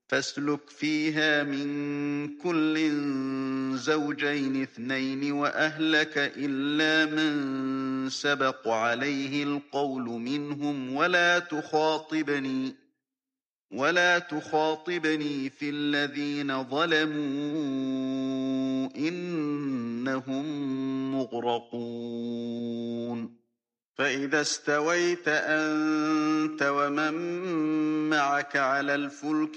فاسلك فيها من كل زوجين اثنين وأهلك إلا من سبق عليه القول منهم ولا تخاطبني في الذين ظلموا إنهم مغرقون فإذا استويت أنت ومن معك على الفلك